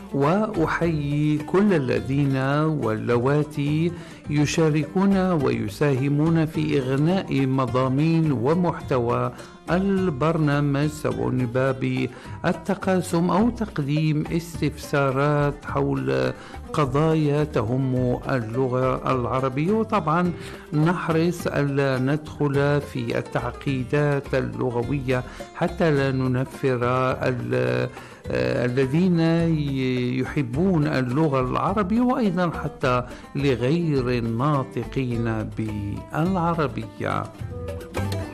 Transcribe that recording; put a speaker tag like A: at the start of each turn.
A: وأحيي كل الذين واللواتي يشاركون ويساهمون في إغناء مضامين ومحتوى البرنامج، سواء من باب التقاسم أو تقديم استفسارات حول قضايا تهم اللغة العربية. وطبعا نحرص ألا ندخل في التعقيدات اللغوية حتى لا ننفر الذين يحبون اللغة العربية، وأيضا حتى لغير الناطقين بالعربية.